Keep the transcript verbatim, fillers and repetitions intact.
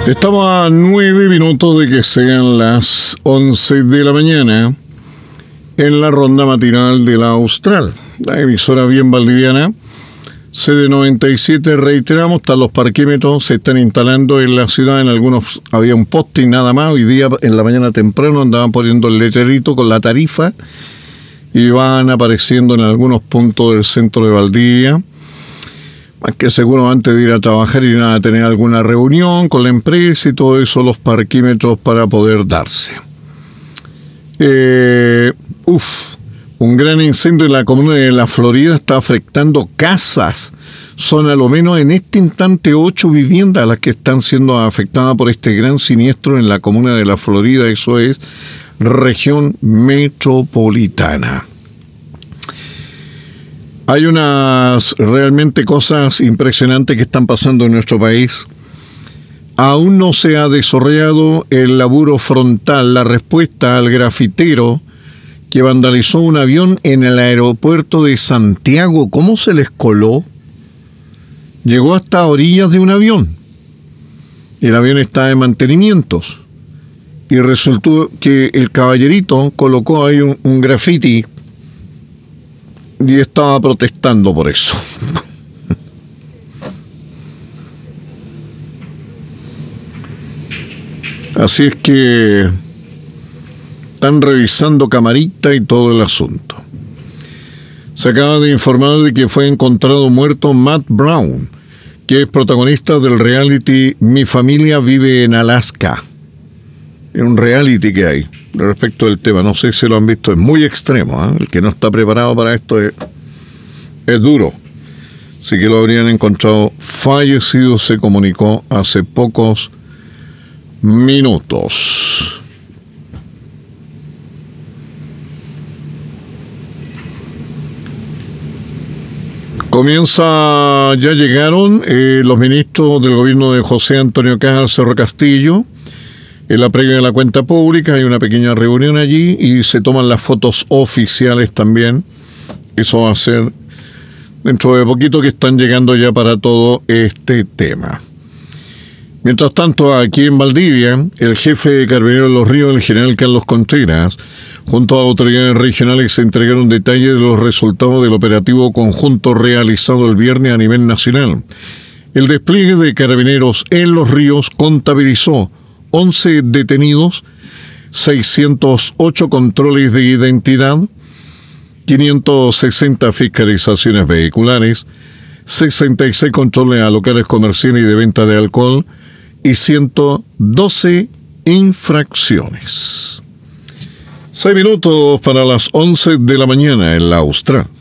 Estamos a nueve minutos de que sean las once de la mañana en la ronda matinal de la Austral, la emisora bien valdiviana. C D noventa y siete, reiteramos, están los parquímetros, se están instalando en la ciudad, en algunos había un poste y nada más. Hoy día en la mañana temprano andaban poniendo el letrerito con la tarifa y van apareciendo en algunos puntos del centro de Valdivia. Más que seguro antes de ir a trabajar irán a tener alguna reunión con la empresa y todo eso, los parquímetros para poder darse. Eh, uf, un gran incendio en la comuna de La Florida está afectando casas. Son a lo menos en este instante ocho viviendas las que están siendo afectadas por este gran siniestro en la comuna de La Florida. Eso es región metropolitana. Hay unas realmente cosas impresionantes que están pasando en nuestro país. Aún no se ha desarrollado el laburo frontal, la respuesta al grafitero que vandalizó un avión en el aeropuerto de Santiago. ¿Cómo se les coló? Llegó hasta orillas de un avión. El avión está en mantenimientos. Y resultó que el caballerito colocó ahí un, un grafiti y estaba protestando por eso. Así es que están revisando camarita y todo el asunto. Se acaba de informar de que fue encontrado muerto Matt Brown, que es protagonista del reality Mi Familia Vive en Alaska. Es un reality que hay respecto del tema. No sé si lo han visto, es muy extremo, ¿eh? El que no está preparado para esto es, es duro. Así que lo habrían encontrado fallecido, se comunicó hace pocos minutos. Comienza, ya llegaron eh, los ministros del gobierno de José Antonio Caz Cerro Castillo. En la previa de la cuenta pública hay una pequeña reunión allí y se toman las fotos oficiales también. Eso va a ser dentro de poquito, que están llegando ya para todo este tema. Mientras tanto, aquí en Valdivia, el jefe de Carabineros de los Ríos, el general Carlos Contreras, junto a autoridades regionales, se entregaron detalles de los resultados del operativo conjunto realizado el viernes a nivel nacional. El despliegue de Carabineros en los ríos contabilizó once detenidos, seiscientos ocho controles de identidad, quinientas sesenta fiscalizaciones vehiculares, sesenta y seis controles a locales comerciales y de venta de alcohol y ciento doce infracciones. Seis minutos para las once de la mañana en la Austral.